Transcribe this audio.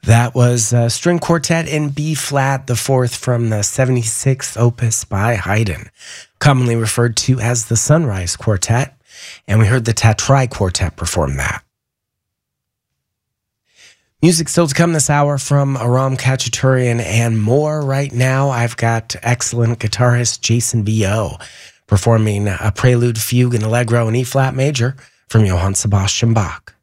That was a string quartet in B flat, the fourth from the 76th opus by Haydn, commonly referred to as the Sunrise Quartet, and we heard the Tatrai Quartet perform that. Music still to come this hour from Aram Khachaturian and more. Right now, I've got excellent guitarist Jason Vio performing a prelude, fugue, and allegro in E flat major from Johann Sebastian Bach.